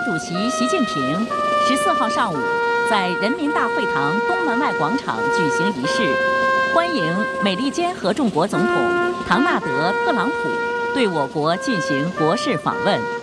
主席习近平14号上午在人民大会堂东门外广场举行仪式，欢迎美利坚合众国总统唐纳德·特朗普对我国进行国事访问。